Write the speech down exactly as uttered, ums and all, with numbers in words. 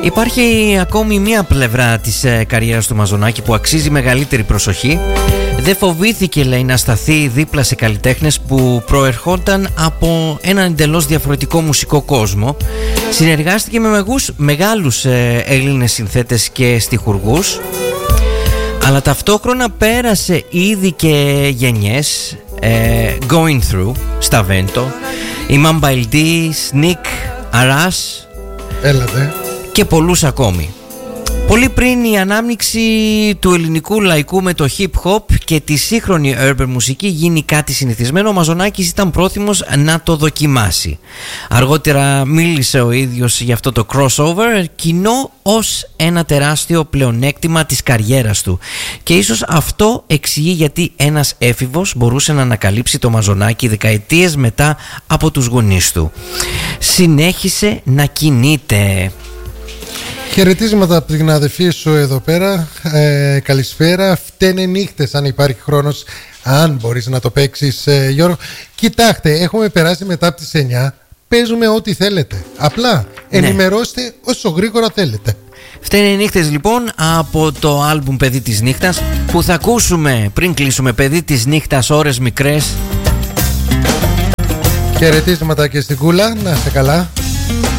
Υπάρχει ακόμη μία πλευρά της ε, καριέρας του Μαζονάκη που αξίζει μεγαλύτερη προσοχή. Δεν φοβήθηκε, λέει, να σταθεί δίπλα σε καλλιτέχνες που προερχόταν από έναν εντελώς διαφορετικό μουσικό κόσμο. Συνεργάστηκε με μεγούς, μεγάλους ε, Έλληνες συνθέτες και στιχουργούς, αλλά ταυτόχρονα πέρασε ήδη και γενιές. ε, Going Through, Σταβέντο, Ιμάν Μπαϊλντή, Σνίκ, Αράς, Έλατε. και πολλούς ακόμη. Πολύ πριν η ανάμνιξη του ελληνικού λαϊκού με το hip hop και τη σύγχρονη urban μουσική γίνει κάτι συνηθισμένο, ο Μαζονάκης ήταν πρόθυμος να το δοκιμάσει. Αργότερα μίλησε ο ίδιος για αυτό το crossover, κοινό ως ένα τεράστιο πλεονέκτημα της καριέρας του. Και ίσως αυτό εξηγεί γιατί ένας έφηβος μπορούσε να ανακαλύψει το Μαζονάκη δεκαετίες μετά από τους γονείς του. Συνέχισε να κινείται. Χαιρετίσματα από την αδερφή σου εδώ πέρα. ε, Καλησπέρα. Φταίνε νύχτες, αν υπάρχει χρόνος, αν μπορείς να το παίξεις, ε, Γιώργο. Κοιτάξτε, έχουμε περάσει μετά από τις εννιά. Παίζουμε ό,τι θέλετε. Απλά ενημερώστε, ναι, όσο γρήγορα θέλετε. Φταίνε οι νύχτες, λοιπόν, από το άλμπουμ Παιδί της Νύχτας, που θα ακούσουμε πριν κλείσουμε. Παιδί της Νύχτας, ώρες μικρές. Χαιρετίσματα και στην Κούλα, να είστε καλά.